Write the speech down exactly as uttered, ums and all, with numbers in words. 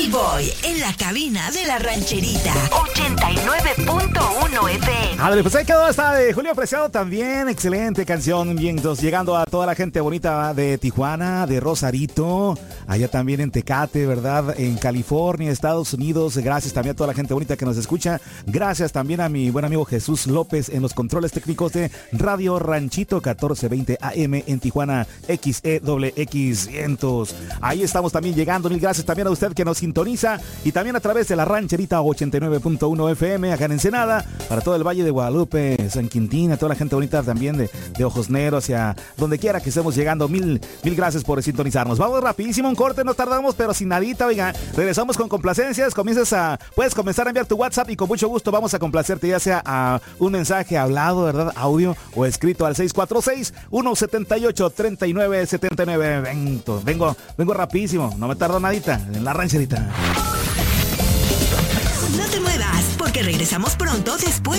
Boy en la cabina de la rancherita. ochenta y nueve punto uno F M. Ándale, pues ahí quedó esta de Julio Preciado también. Excelente canción. Bien, entonces, llegando a toda la gente bonita de Tijuana, de Rosarito, allá también en Tecate, ¿verdad? En California, Estados Unidos. Gracias también a toda la gente bonita que nos escucha. Gracias también a mi buen amigo Jesús López en los controles técnicos de Radio Ranchito catorce veinte A M en Tijuana, X E W X cien. Ahí estamos también llegando. Mil gracias también a usted que nos sintoniza y también a través de la rancherita ochenta y nueve punto uno F M acá en Ensenada, para todo el Valle de Guadalupe, San Quintín, a toda la gente bonita también de, de Ojos Negros, hacia donde quiera que estemos llegando. Mil, mil gracias por sintonizarnos. Vamos rapidísimo, un corte, no tardamos, pero sin nadita, oiga. Regresamos con complacencias. Comienzas a, puedes comenzar a enviar tu WhatsApp y con mucho gusto vamos a complacerte, ya sea a un mensaje hablado, ¿verdad? Audio o escrito al seis cuatro seis, uno siete ocho, tres nueve siete nueve. Vengo, vengo, vengo rapidísimo, no me tardo nadita en la rancherita. No te muevas, porque regresamos pronto después